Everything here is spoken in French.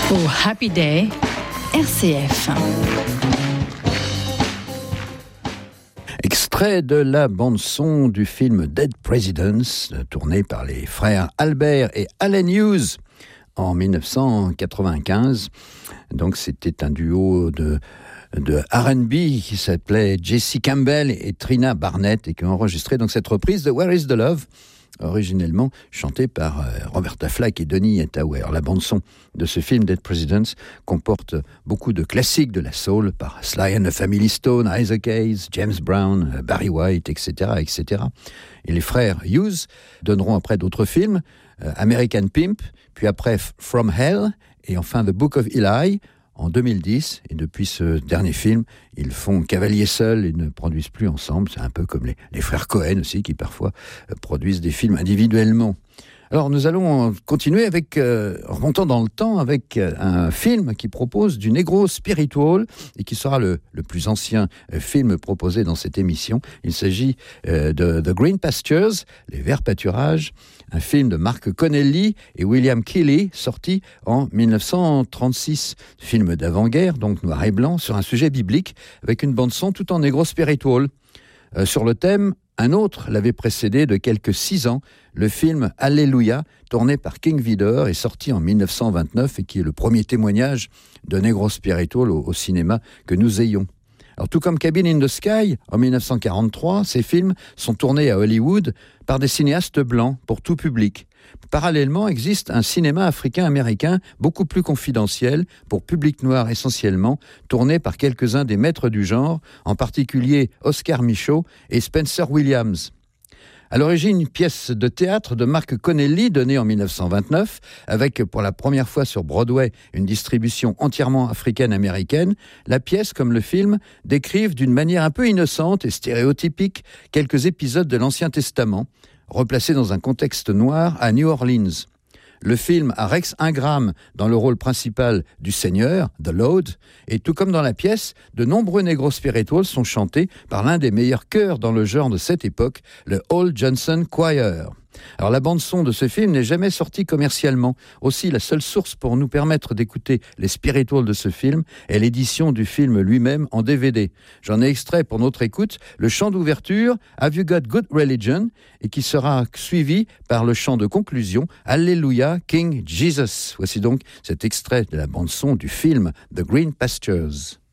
Au Happy Day, RCF. Extrait de la bande-son du film Dead Presidents, tourné par les frères Albert et Allen Hughes en 1995. Donc c'était un duo de R&B qui s'appelait Jesse Campbell et Trina Barnett et qui ont enregistré donc cette reprise de Where is the Love, originellement chantée par Roberta Flack et Donny Hathaway. La bande-son de ce film Dead Presidents comporte beaucoup de classiques de la soul par Sly and the Family Stone, Isaac Hayes, James Brown, Barry White, etc., etc. Et les frères Hughes donneront après d'autres films, American Pimp, puis après From Hell et enfin The Book of Eli en 2010, et depuis ce dernier film, ils font cavalier seul et ne produisent plus ensemble. C'est un peu comme les frères Cohen aussi, qui parfois produisent des films individuellement. Alors nous allons continuer avec, en remontant dans le temps, avec un film qui propose du negro spiritual et qui sera le plus ancien film proposé dans cette émission. Il s'agit de The Green Pastures, Les Verts Pâturages, un film de Mark Connelly et William Keighley, sorti en 1936. Film d'avant-guerre, donc noir et blanc, sur un sujet biblique, avec une bande-son tout en negro spiritual. Sur le thème, un autre l'avait précédé de quelques 6 ans, le film Alléluia, tourné par King Vidor et sorti en 1929 et qui est le premier témoignage de negro spiritual au cinéma que nous ayons. Alors, tout comme Cabin in the Sky, en 1943, ces films sont tournés à Hollywood par des cinéastes blancs pour tout public. Parallèlement, existe un cinéma africain-américain beaucoup plus confidentiel, pour public noir essentiellement, tourné par quelques-uns des maîtres du genre, en particulier Oscar Micheaux et Spencer Williams. À l'origine, une pièce de théâtre de Mark Connelly, donnée en 1929, avec pour la première fois sur Broadway une distribution entièrement africaine-américaine, la pièce, comme le film, décrivent d'une manière un peu innocente et stéréotypique quelques épisodes de l'Ancien Testament, replacés dans un contexte noir à New Orleans. Le film a Rex Ingram dans le rôle principal du Seigneur, The Lord, et tout comme dans la pièce, de nombreux negro spirituals sont chantés par l'un des meilleurs chœurs dans le genre de cette époque, le Hall Johnson Choir. Alors la bande-son de ce film n'est jamais sortie commercialement. Aussi, la seule source pour nous permettre d'écouter les spirituals de ce film est l'édition du film lui-même en DVD. J'en ai extrait pour notre écoute le chant d'ouverture Have You Got Good Religion et qui sera suivi par le chant de conclusion Alléluia King Jesus. Voici donc cet extrait de la bande-son du film The Green Pastures.